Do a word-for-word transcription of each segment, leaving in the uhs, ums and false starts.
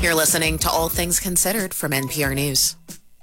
You're listening to All Things Considered from N P R News.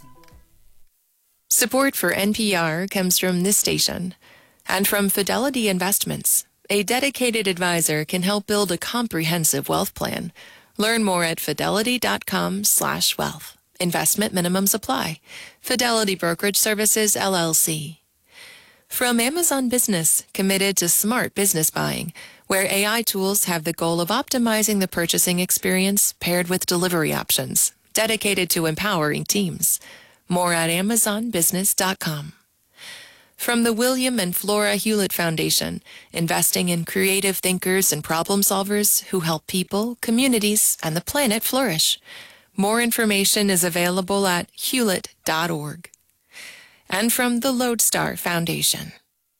Support for N P R comes from this station and from Fidelity Investments. A dedicated advisor can help build a comprehensive wealth plan. Learn more at fidelity.com slash wealth. Investment minimums apply. Fidelity Brokerage Services, L L C. From Amazon Business, committed to smart business buying, where A I tools have the goal of optimizing the purchasing experience paired with delivery options, dedicated to empowering teams. More at amazon business dot com. From the William and Flora Hewlett Foundation, investing in creative thinkers and problem solvers who help people, communities, and the planet flourish. More information is available at hewlett dot org. And from the Lodestar Foundation.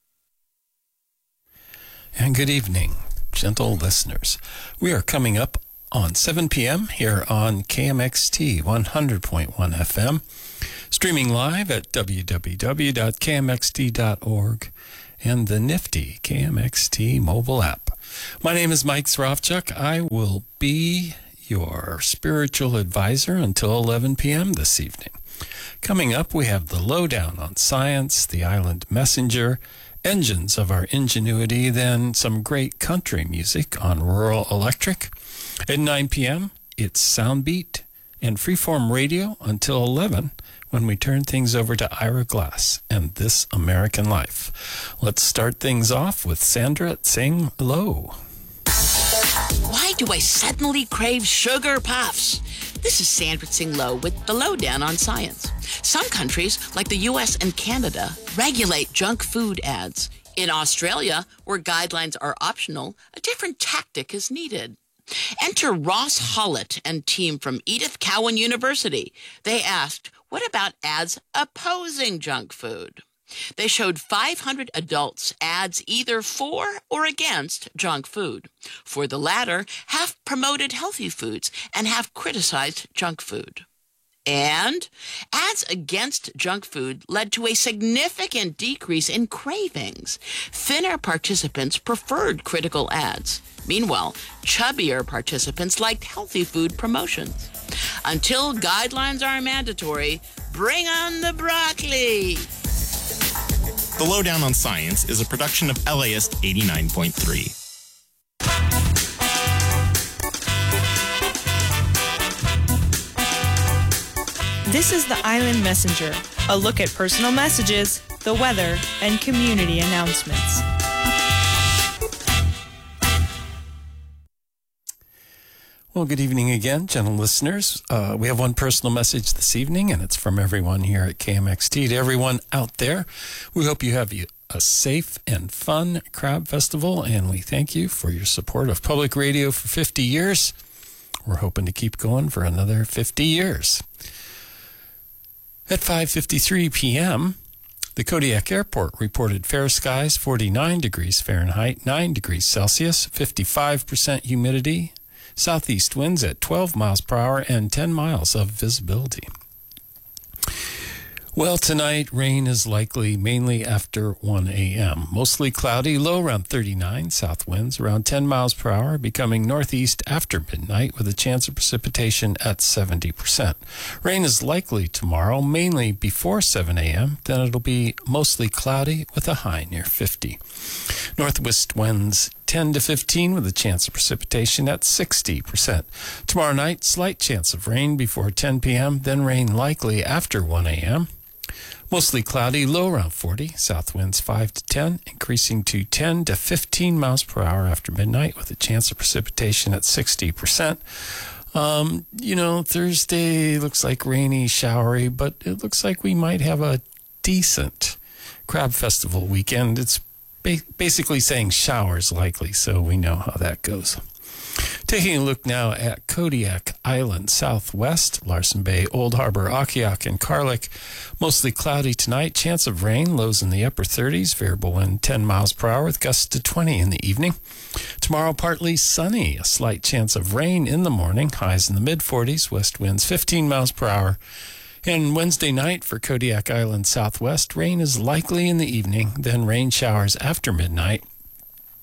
And good evening, gentle listeners. We are coming up on seven p.m. here on K M X T one hundred point one F M. Streaming live at w w w dot k m x t dot org and the nifty K M X T mobile app. My name is Mike Srofchuk. I will be your spiritual advisor until eleven p.m. this evening. Coming up, we have the lowdown on science, the island messenger, engines of our ingenuity, then some great country music on Rural Electric. At nine p.m., it's Soundbeat and Freeform Radio until eleven, when we turn things over to Ira Glass and This American Life. Let's start things off with Sandra Tsing Loh. Why do I suddenly crave sugar puffs? This is Sandra Tsing Loh with the lowdown on science. Some countries, like the U S and Canada, regulate junk food ads. In Australia, where guidelines are optional, a different tactic is needed. Enter Ross Hollett and team from Edith Cowan University. They asked, what about ads opposing junk food? They showed five hundred adults ads either for or against junk food. For the latter, half promoted healthy foods and half criticized junk food. And ads against junk food led to a significant decrease in cravings. Thinner participants preferred critical ads. Meanwhile, chubbier participants liked healthy food promotions. Until guidelines are mandatory, bring on the broccoli! The Lowdown on Science is a production of L A S eighty-nine point three. This is the Island Messenger, a look at personal messages, the weather, and community announcements. Well, good evening again, gentle listeners. Uh, we have one personal message this evening, and it's from everyone here at K M X T. To everyone out there, we hope you have a safe and fun Crab Festival, and we thank you for your support of public radio for fifty years. We're hoping to keep going for another fifty years. At five fifty-three p.m., the Kodiak Airport reported fair skies, forty-nine degrees Fahrenheit, nine degrees Celsius, fifty-five percent humidity, southeast winds at twelve miles per hour, and ten miles of visibility. Well, tonight, rain is likely mainly after one a.m. Mostly cloudy, low around thirty-nine, south winds around ten miles per hour, becoming northeast after midnight with a chance of precipitation at seventy percent. Rain is likely tomorrow, mainly before seven a.m., then it'll be mostly cloudy with a high near fifty. Northwest winds ten to fifteen with a chance of precipitation at sixty percent. Tomorrow night, slight chance of rain before ten p.m., then rain likely after one a.m. Mostly cloudy, low around forty, south winds five to ten, increasing to ten to fifteen miles per hour after midnight with a chance of precipitation at sixty percent. Um, you know, Thursday looks like rainy, showery, but it looks like we might have a decent Crab Festival weekend. It's ba- basically saying showers likely, so we know how that goes. Taking a look now at Kodiak Island Southwest, Larsen Bay, Old Harbor, Akiak, and Karlik. Mostly cloudy tonight. Chance of rain, lows in the upper thirties. Variable wind ten miles per hour with gusts to twenty in the evening. Tomorrow, partly sunny. A slight chance of rain in the morning. Highs in the mid forties. West winds fifteen miles per hour. And Wednesday night for Kodiak Island Southwest, rain is likely in the evening, then rain showers after midnight.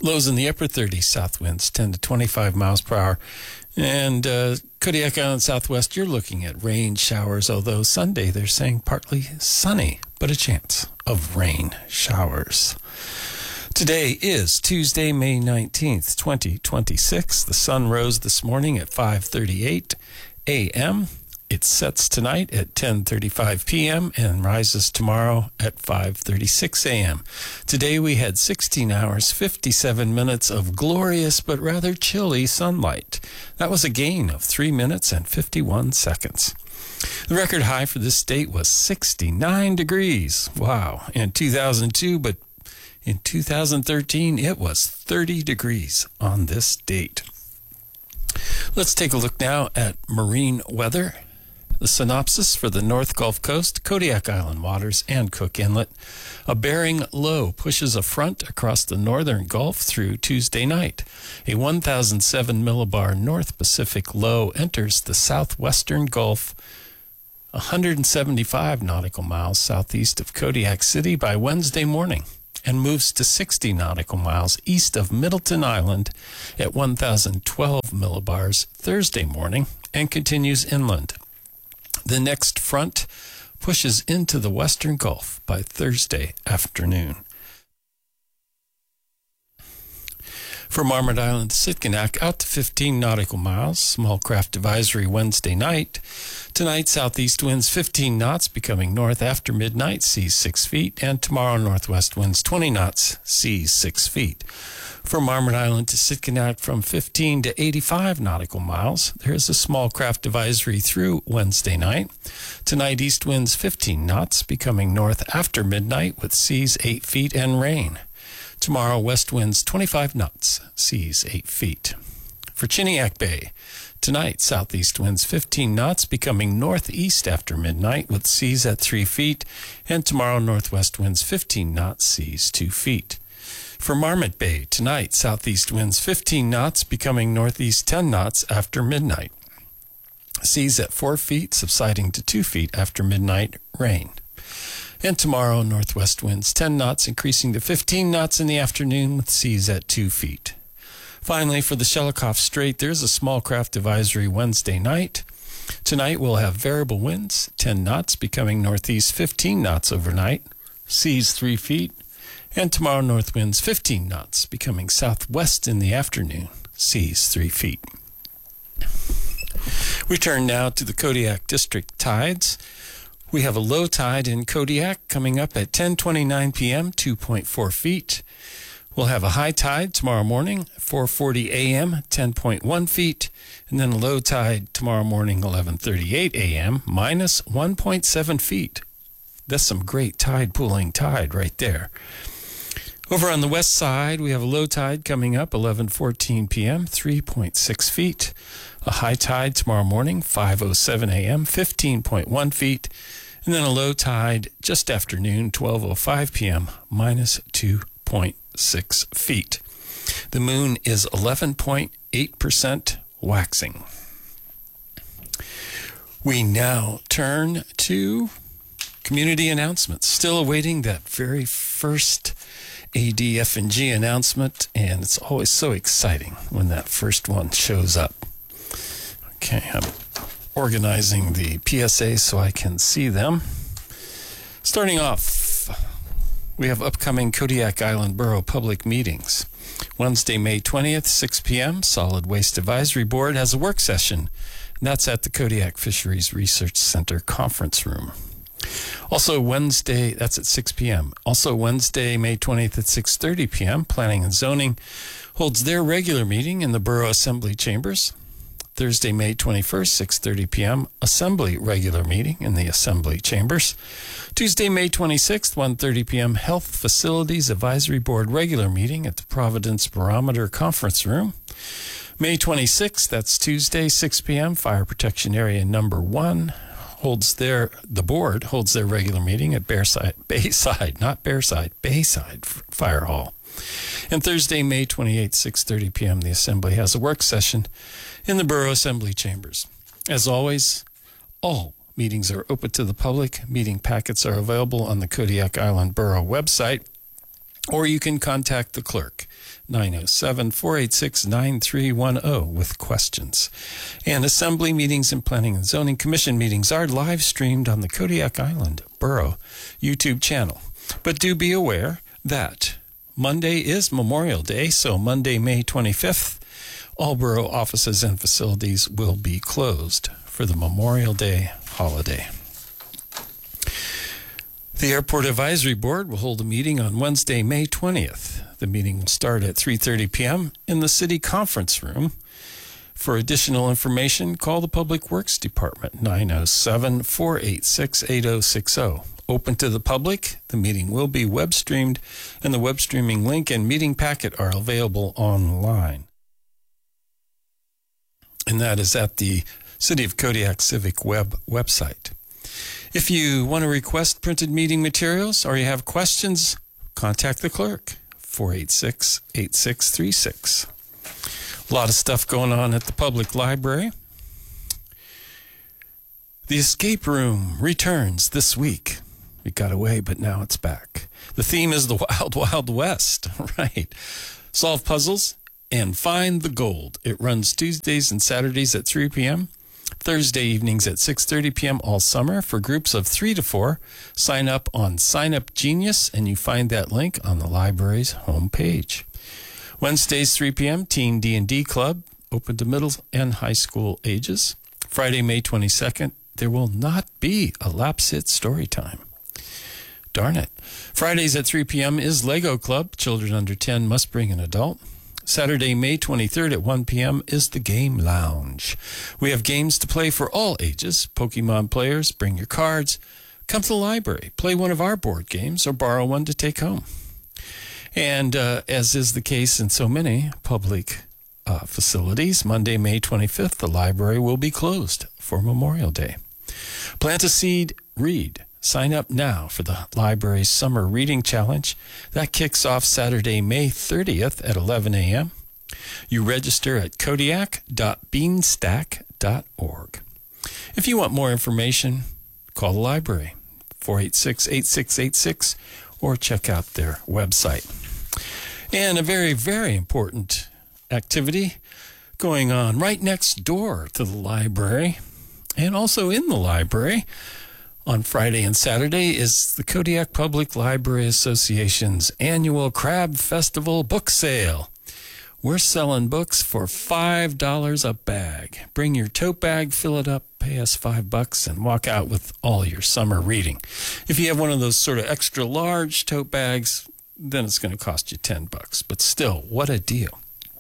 Lows in the upper thirties, south winds ten to twenty-five miles per hour. And uh, Kodiak Island Southwest, you're looking at rain showers, although Sunday they're saying partly sunny, but a chance of rain showers. Today is Tuesday, May nineteenth, twenty twenty-six. The sun rose this morning at five thirty-eight a.m. It sets tonight at ten thirty-five p.m. and rises tomorrow at five thirty-six a.m. Today we had sixteen hours, fifty-seven minutes of glorious but rather chilly sunlight. That was a gain of three minutes and fifty-one seconds. The record high for this date was sixty-nine degrees. Wow. In two thousand two, but in two thousand thirteen, it was thirty degrees on this date. Let's take a look now at marine weather. The synopsis for the North Gulf Coast, Kodiak Island waters, and Cook Inlet. A Bering low pushes a front across the northern Gulf through Tuesday night. A one thousand seven millibar North Pacific low enters the southwestern Gulf one hundred seventy-five nautical miles southeast of Kodiak City by Wednesday morning and moves to sixty nautical miles east of Middleton Island at one thousand twelve millibars Thursday morning and continues inland. The next front pushes into the western Gulf by Thursday afternoon. For Marmot Island, Sitkinak, out to fifteen nautical miles. Small craft advisory Wednesday night. Tonight, southeast winds fifteen knots, becoming north after midnight, seas six feet. And tomorrow, northwest winds twenty knots, seas six feet. For Marmot Island to Sitkinak, from fifteen to eighty-five nautical miles. There is a small craft advisory through Wednesday night. Tonight, east winds fifteen knots, becoming north after midnight, with seas eight feet and rain. Tomorrow, west winds twenty-five knots, seas eight feet. For Chiniak Bay, tonight, southeast winds fifteen knots, becoming northeast after midnight, with seas at three feet. And tomorrow, northwest winds fifteen knots, seas two feet. For Marmot Bay, tonight, southeast winds fifteen knots, becoming northeast ten knots after midnight. Seas at four feet, subsiding to two feet after midnight, rain. And tomorrow, northwest winds ten knots, increasing to fifteen knots in the afternoon, with seas at two feet. Finally, for the Shelikof Strait, there's a small craft advisory Wednesday night. Tonight, we'll have variable winds, ten knots, becoming northeast fifteen knots overnight, seas three feet. And tomorrow, north winds fifteen knots, becoming southwest in the afternoon, seas three feet. We turn now to the Kodiak District tides. We have a low tide in Kodiak coming up at ten twenty-nine p.m., two point four feet. We'll have a high tide tomorrow morning, four forty a.m., ten point one feet. And then a low tide tomorrow morning, eleven thirty-eight a.m., minus one point seven feet. That's some great tide pooling tide right there. Over on the west side, we have a low tide coming up, eleven fourteen p.m., three point six feet. A high tide tomorrow morning, five oh seven a.m., fifteen point one feet. And then a low tide just after noon, twelve oh five p.m., minus two point six feet. The moon is eleven point eight percent waxing. We now turn to community announcements. Still awaiting that very first A D F and G announcement, and it's always so exciting when that first one shows up. Okay, I'm organizing the P S A so I can see them. Starting off, we have upcoming Kodiak Island Borough public meetings. Wednesday, May twentieth, six p.m., Solid Waste Advisory Board has a work session, and that's at the Kodiak Fisheries Research Center conference room. Also Wednesday, that's at six p.m. Also Wednesday, May twentieth at six thirty p.m., Planning and Zoning holds their regular meeting in the Borough Assembly Chambers. Thursday, May twenty-first, six thirty p.m., Assembly regular meeting in the Assembly Chambers. Tuesday, May twenty-sixth, one thirty p.m., Health Facilities Advisory Board regular meeting at the Providence Barometer Conference Room. May twenty-sixth, that's Tuesday, six p.m., Fire Protection Area Number one holds their, the board holds their regular meeting at Bearside, Bayside, not Bearside, Bayside Fire Hall. And Thursday, May twenty-eighth, six thirty p.m., the Assembly has a work session in the Borough Assembly Chambers. As always, all meetings are open to the public. Meeting packets are available on the Kodiak Island Borough website. Or you can contact the clerk, nine oh seven, four eight six, nine three one oh, with questions. And assembly meetings and planning and zoning commission meetings are live streamed on the Kodiak Island Borough YouTube channel. But do be aware that Monday is Memorial Day, so Monday, May twenty-fifth, all borough offices and facilities will be closed for the Memorial Day holiday. The Airport Advisory Board will hold a meeting on Wednesday, May twentieth. The meeting will start at three thirty p.m. in the City Conference Room. For additional information, call the Public Works Department, nine oh seven, four eight six, eight oh six oh. Open to the public, the meeting will be web-streamed, and the web streaming link and meeting packet are available online. And that is at the City of Kodiak Civic Web website. If you want to request printed meeting materials or you have questions, contact the clerk, four eight six, eight six three six. A lot of stuff going on at the public library. The escape room returns this week. It got away, but now it's back. The theme is the Wild, Wild West, right? Solve puzzles and find the gold. It runs Tuesdays and Saturdays at three p.m., Thursday evenings at six thirty p.m. all summer for groups of three to four. Sign up on Sign Up Genius, and you find that link on the library's homepage. Wednesdays, three p.m., Teen D and D Club, open to middle and high school ages. Friday, May twenty-second, there will not be a Lapse Hit story time. Darn it. Fridays at three p.m. is Lego Club. Children under ten must bring an adult. Saturday, May twenty-third at one p.m. is the Game Lounge. We have games to play for all ages. Pokemon players, bring your cards. Come to the library, play one of our board games, or borrow one to take home. And uh, as is the case in so many public uh, facilities, Monday, May twenty-fifth, the library will be closed for Memorial Day. Plant a seed, read. Sign up now for the library's Summer Reading Challenge. That kicks off Saturday, May thirtieth at eleven a.m. You register at kodiak dot beanstack dot org. If you want more information, call the library, four eight six, eight six eight six, or check out their website. And a very, very important activity going on right next door to the library, and also in the library, on Friday and Saturday is the Kodiak Public Library Association's annual Crab Festival book sale. We're selling books for five dollars a bag. Bring your tote bag, fill it up, pay us five bucks, and walk out with all your summer reading. If you have one of those sort of extra large tote bags, then it's going to cost you ten bucks. But still, what a deal.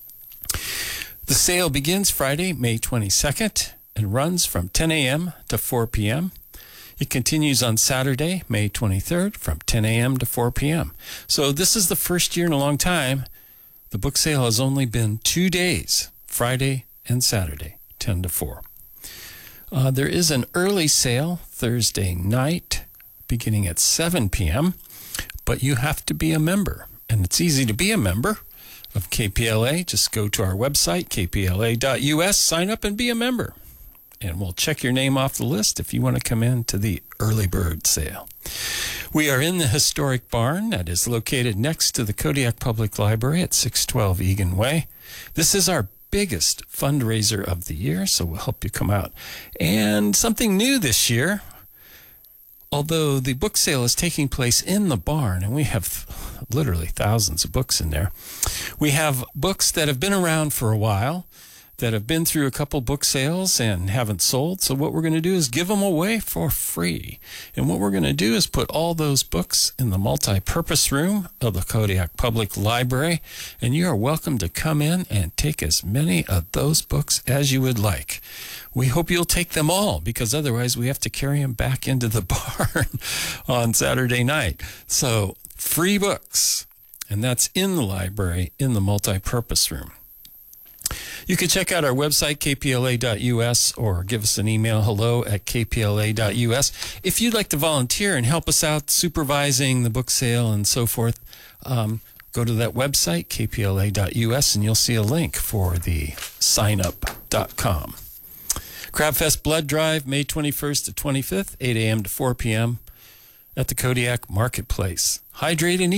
The sale begins Friday, May twenty-second, and runs from ten a.m. to four p.m. It continues on Saturday, May twenty-third, from ten a.m. to four p.m. So this is the first year in a long time. The book sale has only been two days, Friday and Saturday, ten to four. Uh, there is an early sale Thursday night, beginning at seven p.m., but you have to be a member. And it's easy to be a member of K P L A. Just go to our website, k p l a dot u s, sign up and be a member. And we'll check your name off the list if you want to come in to the early bird sale. We are in the historic barn that is located next to the Kodiak Public Library at six twelve Egan Way. This is our biggest fundraiser of the year, so we'll help you come out. And something new this year, although the book sale is taking place in the barn, and we have literally thousands of books in there, we have books that have been around for a while, that have been through a couple book sales and haven't sold. So what we're going to do is give them away for free. And what we're going to do is put all those books in the multi-purpose room of the Kodiak Public Library. And you are welcome to come in and take as many of those books as you would like. We hope you'll take them all, because otherwise we have to carry them back into the barn on Saturday night. So free books. And that's in the library, in the multi-purpose room. You can check out our website, k p l a dot u s, or give us an email, hello at k p l a dot u s. If you'd like to volunteer and help us out supervising the book sale and so forth, um, go to that website, k p l a dot u s, and you'll see a link for the sign up dot com. Crabfest Blood Drive, May twenty-first to twenty-fifth, eight a.m. to four p.m. at the Kodiak Marketplace. Hydrate and eat.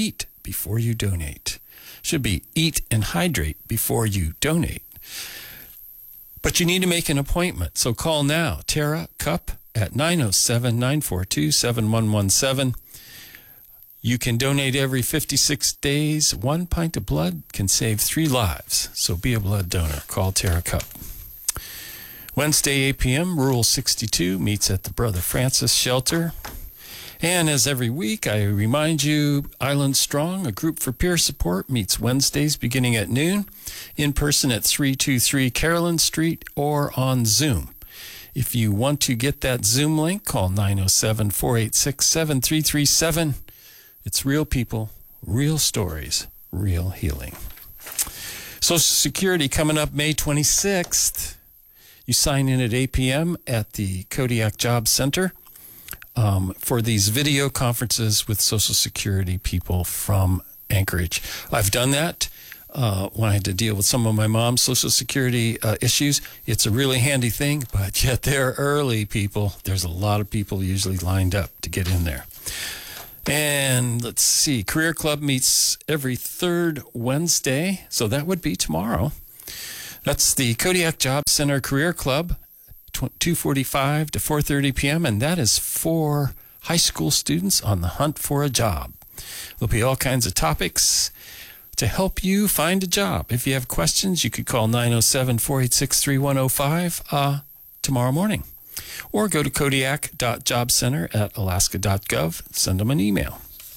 before you donate. Should be eat and hydrate before you donate. But you need to make an appointment, so call now. Tara Cup at nine oh seven, nine four two, seven one one seven. You can donate every fifty-six days. One pint of blood can save three lives, so be a blood donor. Call Tara Cup. Wednesday, eight p.m., Rural sixty-two meets at the Brother Francis Shelter. And as every week, I remind you, Island Strong, a group for peer support, meets Wednesdays beginning at noon, in person at three two three Carolyn Street or on Zoom. If you want to get that Zoom link, call nine oh seven, four eight six, seven three three seven. It's real people, real stories, real healing. Social Security coming up May twenty-sixth. You sign in at eight p.m. at the Kodiak Job Center. Um, for these video conferences with Social Security people from Anchorage. I've done that uh, when I had to deal with some of my mom's Social Security uh, issues. It's a really handy thing, but yet they're early, people. There's a lot of people usually lined up to get in there. And let's see, Career Club meets every third Wednesday, so that would be tomorrow. That's the Kodiak Job Center Career Club. two forty-five to four thirty p.m., and that is for high school students on the hunt for a job. There'll be all kinds of topics to help you find a job. If you have questions, you could call nine oh seven, four eight six, three one oh five uh, tomorrow morning. Or go to kodiak dot job center at alaska dot gov. Send them an email.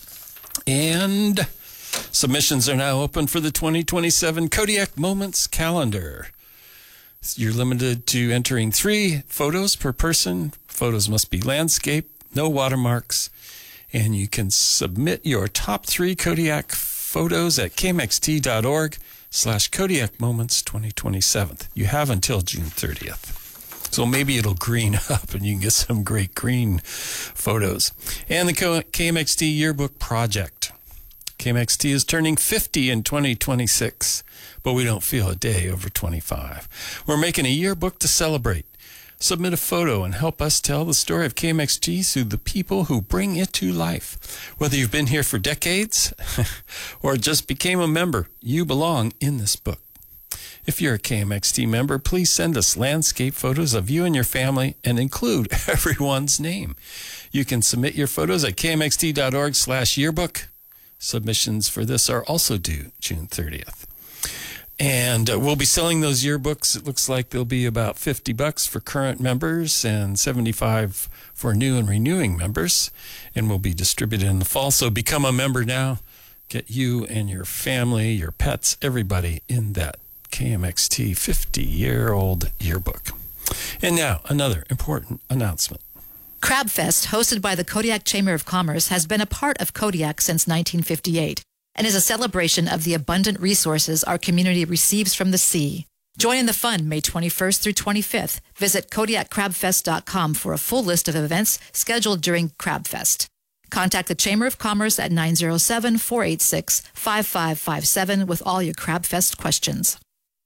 And submissions are now open for the twenty twenty-seven Kodiak Moments Calendar. You're limited to entering three photos per person. Photos must be landscape, no watermarks, and you can submit your top three Kodiak photos at kmxt.org slash Kodiak Moments twenty twenty-seven. You have until June thirtieth. So maybe it'll green up and you can get some great green photos. And the K M X T Yearbook Project. K M X T is turning fifty in twenty twenty-six, but we don't feel a day over twenty-five. We're making a yearbook to celebrate. Submit a photo and help us tell the story of K M X T through the people who bring it to life. Whether you've been here for decades or just became a member, you belong in this book. If you're a K M X T member, please send us landscape photos of you and your family and include everyone's name. You can submit your photos at kmxt.org slash yearbook. Submissions for this are also due June thirtieth. And uh, we'll be selling those yearbooks. It looks like they'll be about fifty bucks for current members and seventy-five for new and renewing members. And will be distributed in the fall. So become a member now. Get you and your family, your pets, everybody in that K M X T fifty-year-old yearbook. And now, another important announcement. CrabFest, hosted by the Kodiak Chamber of Commerce, has been a part of Kodiak since nineteen fifty-eight and is a celebration of the abundant resources our community receives from the sea. Join in the fun May twenty-first through twenty-fifth. Visit kodiak crab fest dot com for a full list of events scheduled during CrabFest. Contact the Chamber of Commerce at nine oh seven, four eight six, five five five seven with all your CrabFest questions.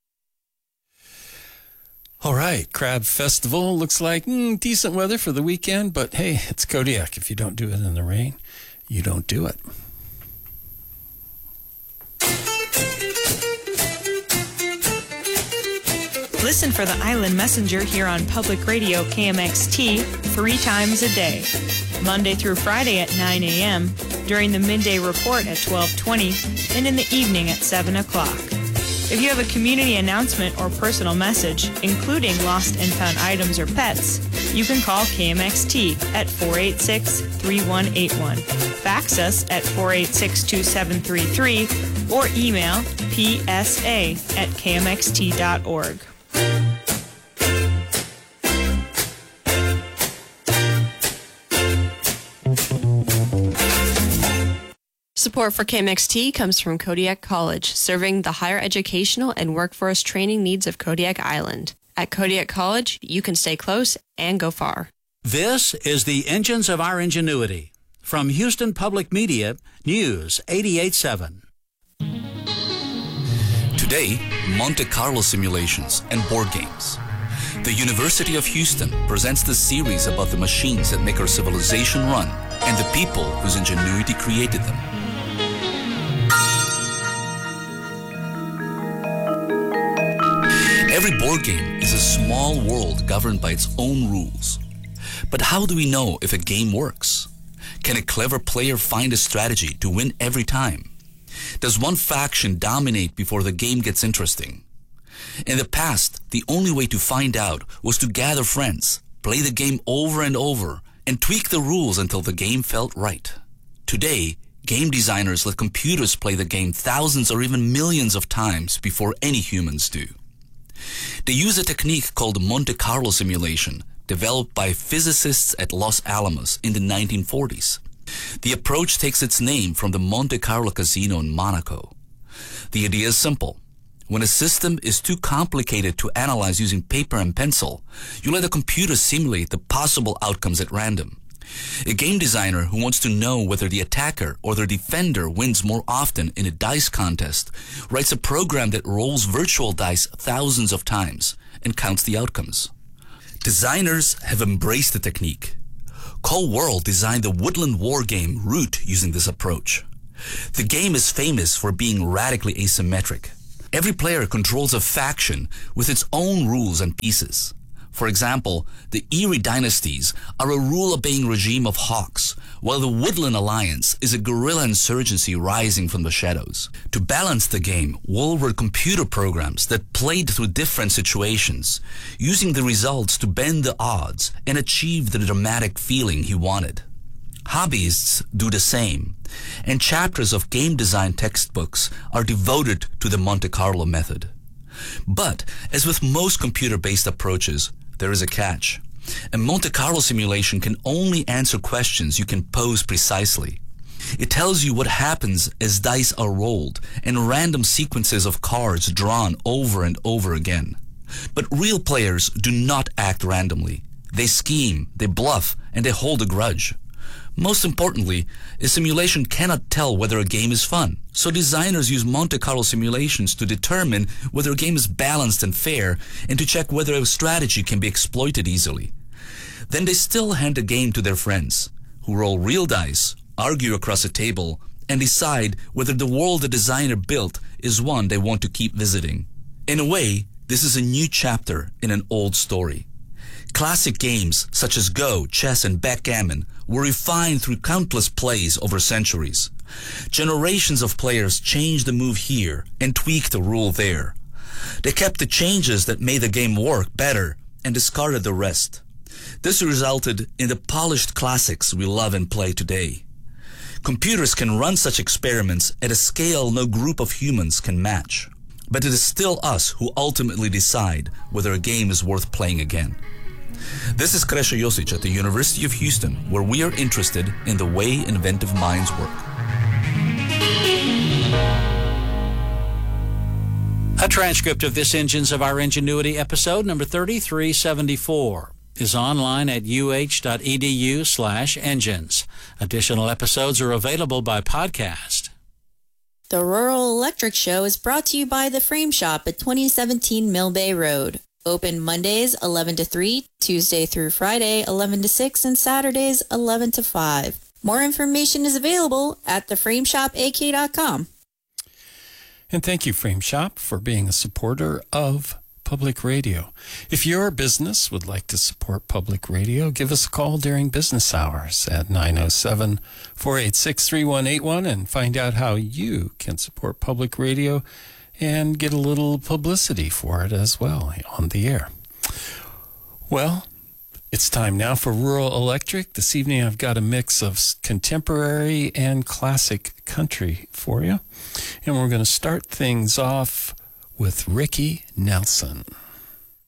All right, Crab Festival looks like mm, decent weather for the weekend, but hey, it's Kodiak. If you don't do it in the rain, you don't do it. Listen for the Island Messenger here on Public Radio K M X T three times a day, Monday through Friday at nine a.m., during the midday report at twelve twenty, and in the evening at seven o'clock. If you have a community announcement or personal message, including lost and found items or pets, you can call K M X T at four eight six, three one eight one, fax us at four eight six, two seven three three, or email p s a at k m x t dot org. Support for K M X T comes from Kodiak College, serving the higher educational and workforce training needs of Kodiak Island. At Kodiak College, you can stay close and go far. This is the Engines of Our Ingenuity. From Houston Public Media, News eighty-eight seven. Today, Monte Carlo simulations and board games. The University of Houston presents the series about the machines that make our civilization run and the people whose ingenuity created them. Every board game is a small world governed by its own rules. But how do we know if a game works? Can a clever player find a strategy to win every time? Does one faction dominate before the game gets interesting? In the past, the only way to find out was to gather friends, play the game over and over, and tweak the rules until the game felt right. Today, game designers let computers play the game thousands or even millions of times before any humans do. They use a technique called Monte Carlo simulation, developed by physicists at Los Alamos in the nineteen forties. The approach takes its name from the Monte Carlo Casino in Monaco. The idea is simple. When a system is too complicated to analyze using paper and pencil, you let a computer simulate the possible outcomes at random. A game designer who wants to know whether the attacker or the defender wins more often in a dice contest writes a program that rolls virtual dice thousands of times and counts the outcomes. Designers have embraced the technique. Cole World designed the woodland war game Root using this approach. The game is famous for being radically asymmetric. Every player controls a faction with its own rules and pieces. For example, the Erie dynasties are a rule-obeying regime of hawks, while the Woodland Alliance is a guerrilla insurgency rising from the shadows. To balance the game, Wool wrote computer programs that played through different situations, using the results to bend the odds and achieve the dramatic feeling he wanted. Hobbyists do the same, and chapters of game design textbooks are devoted to the Monte Carlo method. But, as with most computer-based approaches, there is a catch. A Monte Carlo simulation can only answer questions you can pose precisely. It tells you what happens as dice are rolled and random sequences of cards drawn over and over again. But real players do not act randomly. They scheme, they bluff, and they hold a grudge. Most importantly, a simulation cannot tell whether a game is fun, so designers use Monte Carlo simulations to determine whether a game is balanced and fair and to check whether a strategy can be exploited easily. Then they still hand the game to their friends, who roll real dice, argue across a table, and decide whether the world the designer built is one they want to keep visiting. In a way, this is a new chapter in an old story. Classic games such as Go, chess, and backgammon were refined through countless plays over centuries. Generations of players changed the move here and tweaked the rule there. They kept the changes that made the game work better and discarded the rest. This resulted in the polished classics we love and play today. Computers can run such experiments at a scale no group of humans can match. But it is still us who ultimately decide whether a game is worth playing again. This is Krešo Josic at the University of Houston, where we are interested in the way inventive minds work. A transcript of this Engines of Our Ingenuity episode number thirty-three seventy-four is online at uh.edu slash engines. Additional episodes are available by podcast. The Rural Electric Show is brought to you by The Frame Shop at twenty seventeen Mill Bay Road. Open Mondays eleven to three, Tuesday through Friday eleven to six, and Saturdays eleven to five. More information is available at the frame shop a k dot com. And thank you, Frame Shop, for being a supporter of Public Radio. If your business would like to support Public Radio, give us a call during business hours at nine oh seven, four eight six, three one eight one and find out how you can support Public Radio and get a little publicity for it as well on the air. Well, it's time now for Rural Electric. This evening I've got a mix of contemporary and classic country for you. And we're going to start things off with Ricky Nelson.